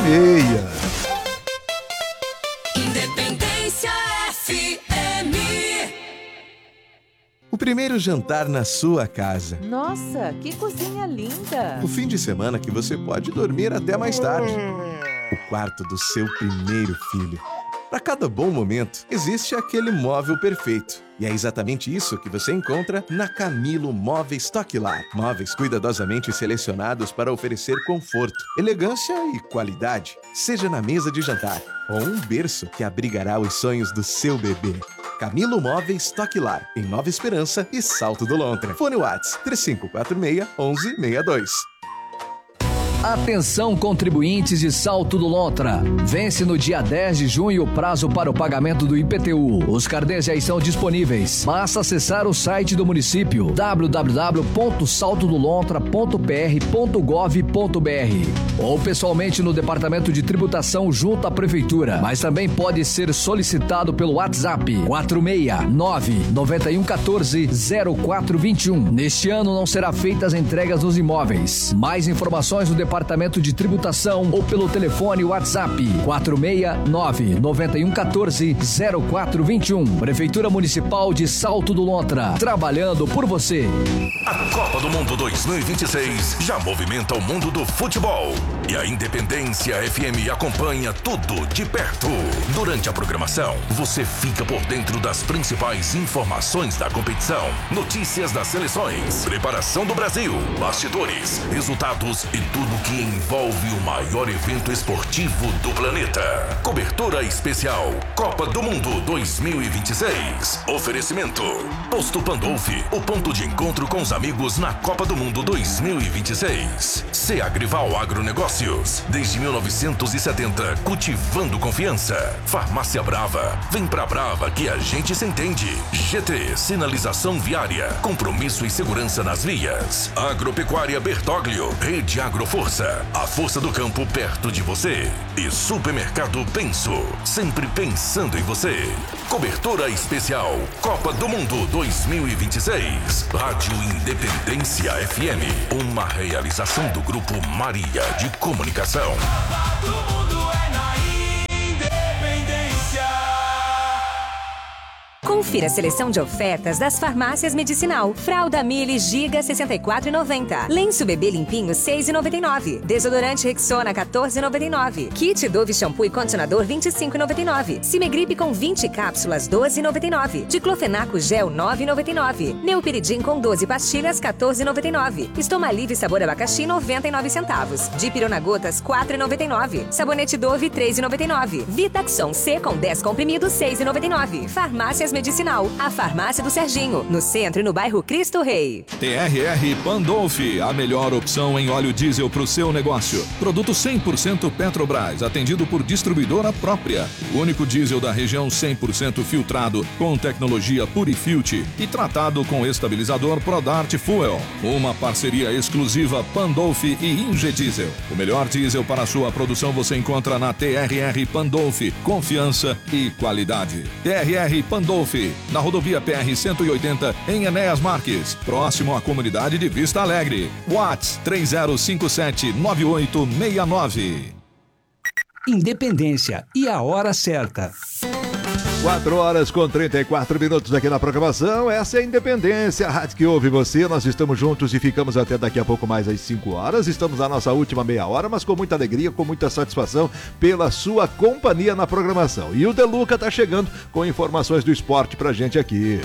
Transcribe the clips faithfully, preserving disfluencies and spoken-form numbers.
meia. Independência F M. O primeiro jantar na sua casa. Nossa, que cozinha linda! O fim de semana que você pode dormir até mais tarde. O quarto do seu primeiro filho. Para cada bom momento, existe aquele móvel perfeito. E é exatamente isso que você encontra na Camilo Móveis Stock Lar. Móveis cuidadosamente selecionados para oferecer conforto, elegância e qualidade. Seja na mesa de jantar ou um berço que abrigará os sonhos do seu bebê. Camilo Móveis Stock Lar, em Nova Esperança e Salto do Lontra. Fone Whats três cinco quatro seis, um um seis dois. Atenção, contribuintes de Salto do Lontra. Vence no dia dez de junho o prazo para o pagamento do I P T U. Os carnês já estão disponíveis. Basta acessar o site do município w w w ponto salto do lontra ponto p r ponto gov ponto b r ou pessoalmente no Departamento de Tributação junto à Prefeitura. Mas também pode ser solicitado pelo WhatsApp quatro seis nove nove um um quatro zero quatro dois um. Neste ano não será feitas entregas nos imóveis. Mais informações no Departamento Departamento de Tributação ou pelo telefone WhatsApp quatro seis nove nove um um quatro zero quatro dois um. Prefeitura Municipal de Salto do Lontra, trabalhando por você. A Copa do Mundo dois mil e vinte e seis já movimenta o mundo do futebol e a Independência F M acompanha tudo de perto. Durante a programação, você fica por dentro das principais informações da competição, notícias das seleções, preparação do Brasil, bastidores, resultados e tudo que envolve o maior evento esportivo do planeta. Cobertura especial Copa do Mundo dois mil e vinte e seis. Oferecimento Posto Pandolfi, o ponto de encontro com os amigos na Copa do Mundo dois mil e vinte e seis. Seagrival Agronegócios, desde mil novecentos e setenta, cultivando confiança. Farmácia Brava, vem pra Brava que a gente se entende. G T, sinalização viária, compromisso e segurança nas vias. Agropecuária Bertoglio, Rede Agroforça, a força do campo perto de você. E Supermercado Penso, sempre pensando em você. Cobertura especial Copa do Mundo dois mil e vinte e seis. Rádio Independência F M, uma realização do Grupo Maria de Comunicação. Copa do Mundo é na Independência. Confira a seleção de ofertas das farmácias Medicinal. Fralda Mili Giga sessenta e quatro reais e noventa centavos. Lenço bebê limpinho seis reais e noventa e nove centavos. Desodorante Rexona quatorze reais e noventa e nove centavos. Kit Dove shampoo e condicionador vinte e cinco reais e noventa e nove centavos. Cimegripe com vinte cápsulas doze reais e noventa e nove centavos. Diclofenaco gel nove reais e noventa e nove centavos. Neupiridim com doze pastilhas quatorze reais e noventa e nove centavos. Estomalive sabor abacaxi noventa e nove centavos. Dipirona gotas quatro reais e noventa e nove centavos. Sabonete Dove três reais e noventa e nove centavos. Vitaxon C com dez comprimidos seis reais e noventa e nove centavos. Farmácias Medicinal, a farmácia do Serginho, no centro e no bairro Cristo Rei. T R R Pandolfi, a melhor opção em óleo diesel para o seu negócio. Produto cem por cento Petrobras, atendido por distribuidora própria. Único diesel da região cem por cento filtrado, com tecnologia Purifilt e tratado com estabilizador Prodart Fuel. Uma parceria exclusiva Pandolfi e Ingediesel. O melhor diesel para a sua produção você encontra na T R R Pandolfi. Confiança e qualidade. T R R Pandolfi, na rodovia P R cento e oitenta, em Enéas Marques, próximo à comunidade de Vista Alegre. Whats três zero cinco sete nove oito seis nove. Independência e a hora certa. quatro horas com trinta e quatro minutos aqui na programação. Essa é a Independência, a rádio que ouve você. Nós estamos juntos e ficamos até daqui a pouco mais às cinco horas. Estamos na nossa última meia hora, mas com muita alegria, com muita satisfação pela sua companhia na programação. E o Deluca tá chegando com informações do esporte pra gente aqui.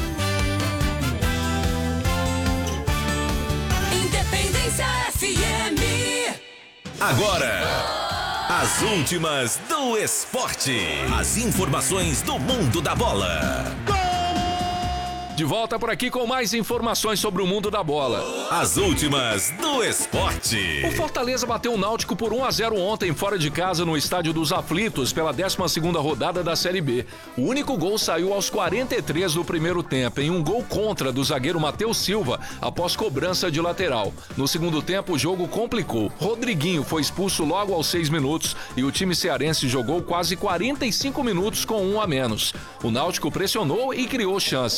Independência F M. Agora, as últimas do esporte. As informações do mundo da bola. De volta por aqui com mais informações sobre o mundo da bola. As últimas do esporte. O Fortaleza bateu o Náutico por um a zero ontem fora de casa no Estádio dos Aflitos pela décima segunda rodada da Série B. O único gol saiu aos quarenta e três do primeiro tempo, em um gol contra do zagueiro Matheus Silva após cobrança de lateral. No segundo tempo o jogo complicou. Rodriguinho foi expulso logo aos seis minutos e o time cearense jogou quase quarenta e cinco minutos com um a menos. O Náutico pressionou e criou chances, mas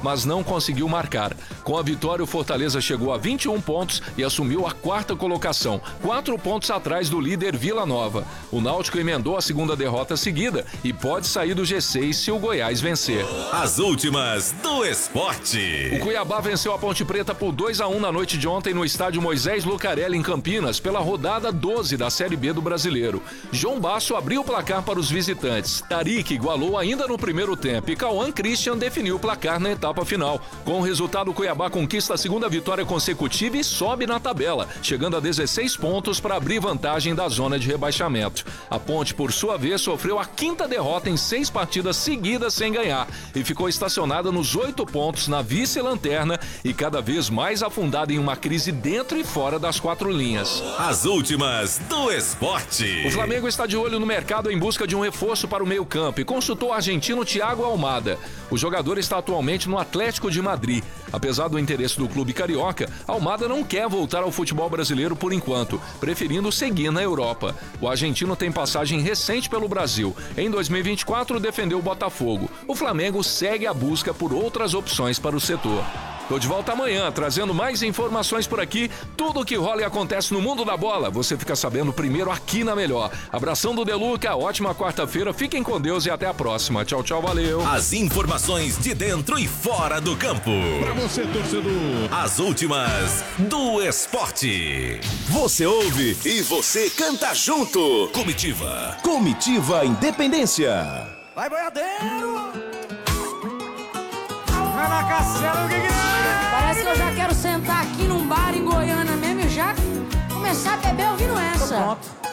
mas não conseguiu marcar. Com a vitória, o Fortaleza chegou a vinte e um pontos e assumiu a quarta colocação, quatro pontos atrás do líder Vila Nova. O Náutico emendou a segunda derrota seguida e pode sair do G seis se o Goiás vencer. As últimas do esporte. O Cuiabá venceu a Ponte Preta por dois a um na noite de ontem no estádio Moisés Lucarelli, em Campinas, pela rodada doze da Série B do Brasileiro. João Basso abriu o placar para os visitantes. Tarik igualou ainda no primeiro tempo e Cauã Christian definiu o placar na etapa final. Com o resultado, o Cuiabá conquista a segunda vitória consecutiva e sobe na tabela, chegando a dezesseis pontos para abrir vantagem da zona de rebaixamento. A Ponte, por sua vez, sofreu a quinta derrota em seis partidas seguidas sem ganhar e ficou estacionada nos oito pontos na vice-lanterna e cada vez mais afundada em uma crise dentro e fora das quatro linhas. As últimas do esporte. O Flamengo está de olho no mercado em busca de um reforço para o meio-campo e consultou o argentino Thiago Almada. O jogador está atualmente no Atlético de Madrid. Apesar do interesse do clube carioca, Almada não quer voltar ao futebol brasileiro por enquanto, preferindo seguir na Europa. O argentino tem passagem recente pelo Brasil. Em dois mil e vinte e quatro, defendeu o Botafogo. O Flamengo segue a busca por outras opções para o setor. Tô de volta amanhã, trazendo mais informações por aqui. Tudo o que rola e acontece no mundo da bola, você fica sabendo primeiro aqui na Melhor. Abração do Deluca, ótima quarta-feira, fiquem com Deus e até a próxima. Tchau, tchau, valeu. As informações de dentro e fora do campo. Pra você, torcedor. As últimas do esporte. Você ouve e você canta junto. Comitiva. Comitiva Independência. Vai, boiadeiro! Vai na cacela, o que que é? Parece que eu já quero sentar aqui num bar em Goiânia mesmo e já começar a beber ouvindo essa. Pronto.